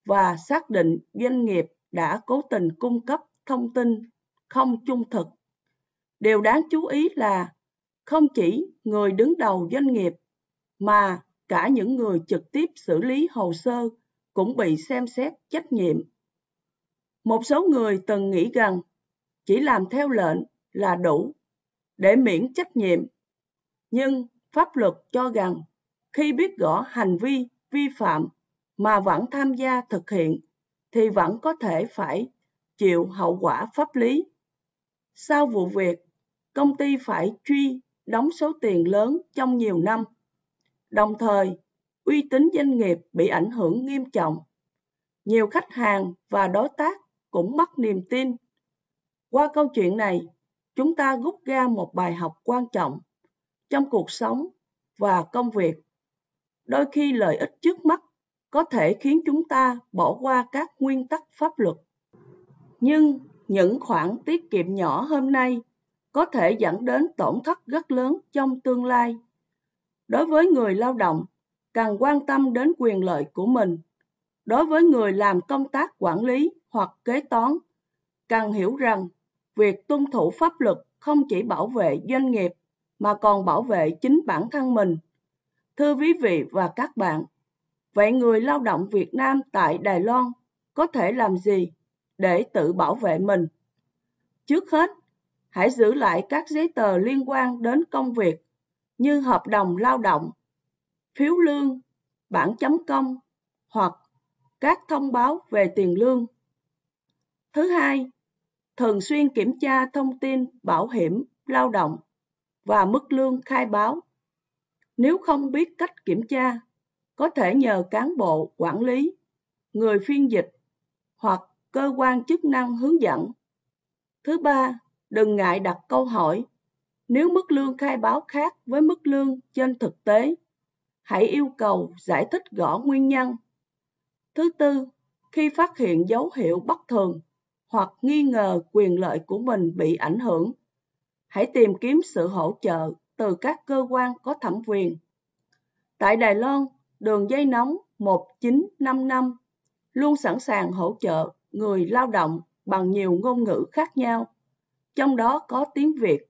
và xác định doanh nghiệp đã cố tình cung cấp thông tin không trung thực. Điều đáng chú ý là không chỉ người đứng đầu doanh nghiệp mà cả những người trực tiếp xử lý hồ sơ cũng bị xem xét trách nhiệm. Một số người từng nghĩ rằng chỉ làm theo lệnh là đủ để miễn trách nhiệm, nhưng pháp luật cho rằng khi biết rõ hành vi vi phạm mà vẫn tham gia thực hiện thì vẫn có thể phải chịu hậu quả pháp lý. Sau vụ việc, công ty phải đóng số tiền lớn trong nhiều năm. Đồng thời, uy tín doanh nghiệp bị ảnh hưởng nghiêm trọng. Nhiều khách hàng và đối tác cũng mất niềm tin. Qua câu chuyện này, chúng ta rút ra một bài học quan trọng trong cuộc sống và công việc. Đôi khi lợi ích trước mắt có thể khiến chúng ta bỏ qua các nguyên tắc pháp luật. Nhưng những khoản tiết kiệm nhỏ hôm nay có thể dẫn đến tổn thất rất lớn trong tương lai. Đối với người lao động, cần quan tâm đến quyền lợi của mình. Đối với người làm công tác quản lý hoặc kế toán, cần hiểu rằng việc tuân thủ pháp luật không chỉ bảo vệ doanh nghiệp mà còn bảo vệ chính bản thân mình. Thưa quý vị và các bạn, vậy người lao động Việt Nam tại Đài Loan có thể làm gì để tự bảo vệ mình? Trước hết, hãy giữ lại các giấy tờ liên quan đến công việc như hợp đồng lao động, phiếu lương, bản chấm công hoặc các thông báo về tiền lương. Thứ hai, thường xuyên kiểm tra thông tin bảo hiểm lao động và mức lương khai báo. Nếu không biết cách kiểm tra, có thể nhờ cán bộ quản lý, người phiên dịch hoặc cơ quan chức năng hướng dẫn. Thứ ba, đừng ngại đặt câu hỏi. Nếu mức lương khai báo khác với mức lương trên thực tế, hãy yêu cầu giải thích rõ nguyên nhân. Thứ tư, khi phát hiện dấu hiệu bất thường hoặc nghi ngờ quyền lợi của mình bị ảnh hưởng, hãy tìm kiếm sự hỗ trợ từ các cơ quan có thẩm quyền. Tại Đài Loan, đường dây nóng 1955 luôn sẵn sàng hỗ trợ người lao động bằng nhiều ngôn ngữ khác nhau, trong đó có tiếng Việt.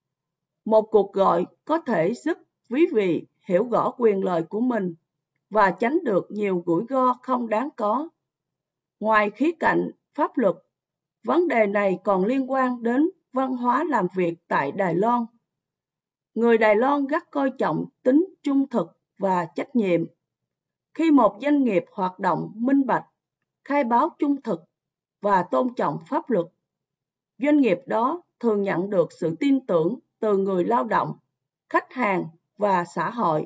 Một cuộc gọi có thể giúp quý vị hiểu rõ quyền lợi của mình và tránh được nhiều rủi ro không đáng có. Ngoài khía cạnh pháp luật, vấn đề này còn liên quan đến văn hóa làm việc tại Đài Loan. Người Đài Loan rất coi trọng tính trung thực và trách nhiệm. Khi một doanh nghiệp hoạt động minh bạch, khai báo trung thực và tôn trọng pháp luật, doanh nghiệp đó thường nhận được sự tin tưởng từ người lao động, khách hàng và xã hội.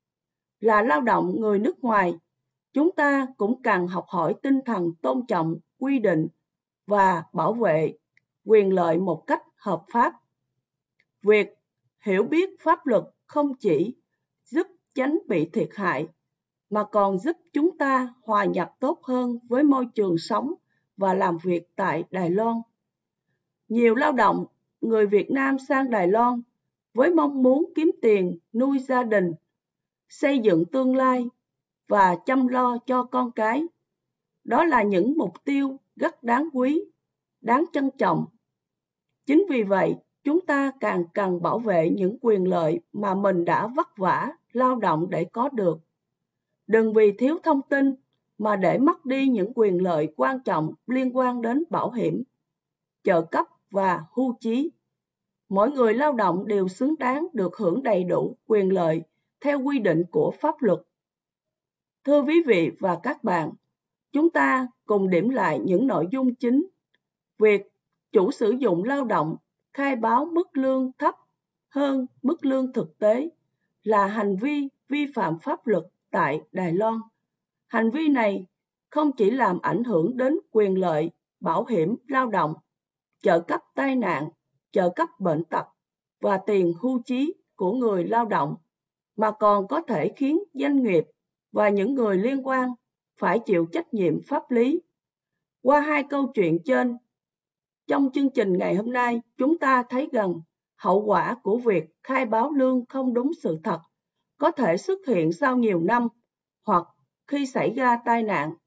Là lao động người nước ngoài, chúng ta cũng cần học hỏi tinh thần tôn trọng quy định và bảo vệ quyền lợi một cách hợp pháp. Việc hiểu biết pháp luật không chỉ giúp tránh bị thiệt hại, mà còn giúp chúng ta hòa nhập tốt hơn với môi trường sống và làm việc tại Đài Loan. Nhiều lao động người Việt Nam sang Đài Loan với mong muốn kiếm tiền nuôi gia đình, xây dựng tương lai và chăm lo cho con cái. Đó là những mục tiêu rất đáng quý, đáng trân trọng. Chính vì vậy, chúng ta càng cần bảo vệ những quyền lợi mà mình đã vất vả lao động để có được. Đừng vì thiếu thông tin mà để mất đi những quyền lợi quan trọng liên quan đến bảo hiểm, trợ cấp và hưu trí. Mỗi người lao động đều xứng đáng được hưởng đầy đủ quyền lợi theo quy định của pháp luật. Thưa quý vị và các bạn, chúng ta cùng điểm lại những nội dung chính. Việc chủ sử dụng lao động khai báo mức lương thấp hơn mức lương thực tế là hành vi vi phạm pháp luật tại Đài Loan. Hành vi này không chỉ làm ảnh hưởng đến quyền lợi bảo hiểm lao động, trợ cấp tai nạn, trợ cấp bệnh tật và tiền hưu trí của người lao động, mà còn có thể khiến doanh nghiệp và những người liên quan phải chịu trách nhiệm pháp lý. Qua hai câu chuyện trên, trong chương trình ngày hôm nay, chúng ta thấy rằng hậu quả của việc khai báo lương không đúng sự thật có thể xuất hiện sau nhiều năm hoặc khi xảy ra tai nạn.